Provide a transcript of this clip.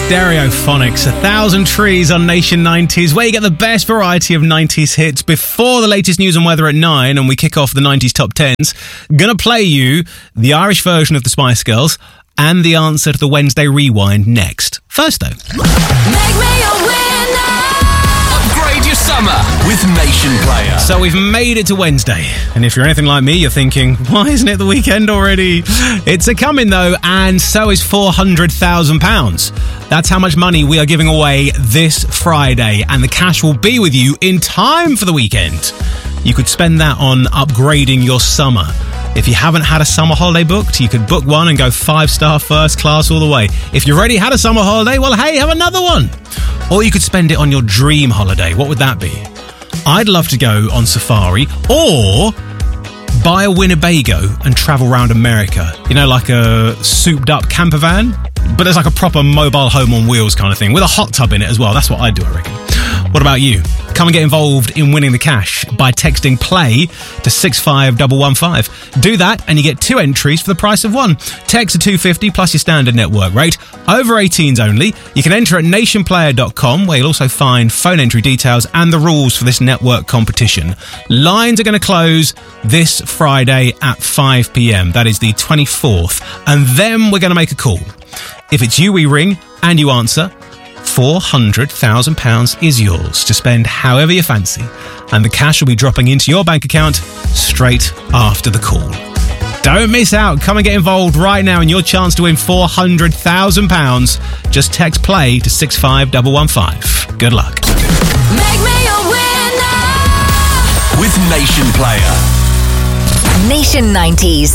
Stereophonics, 1,000 Trees on Nation 90s, where you get the best variety of 90s hits before the latest news and weather at 9, and we kick off the 90s top 10s. Gonna play you the Irish version of the Spice Girls and the answer to the Wednesday Rewind next. First, though. Make me a winner. Upgrade your summer with Nation Player. So we've made it to Wednesday, and if you're anything like me, you're thinking, why isn't it the weekend already? It's a-coming, though, and so is £400,000. That's how much money we are giving away this Friday, and the cash will be with you in time for the weekend. You could spend that on upgrading your summer. If you haven't had a summer holiday booked, you could book one and go 5-star first class all the way. If you've already had a summer holiday, well, hey, have another one. Or you could spend it on your dream holiday. What would that be? I'd love to go on safari or buy a Winnebago and travel around America. You know, like a souped-up camper van, but there's like a proper mobile home on wheels kind of thing with a hot tub in it as well. That's what I'd do, I reckon. What about you? Come and get involved in winning the cash by texting PLAY to 65115. Do that and you get 2 entries for the price of 1. Text to 250 plus your standard network rate. Over 18s only. You can enter at nationplayer.com, where you'll also find phone entry details and the rules for this network competition. Lines are going to close this Friday at 5 p.m. That is the 24th. And then we're going to make a call. If it's you we ring and you answer, £400,000 is yours to spend however you fancy, and the cash will be dropping into your bank account straight after the call. Don't miss out. Come and get involved right now in your chance to win £400,000. Just text PLAY to 65115. Good luck. Make me a winner. With Nation Player. Nation 90s.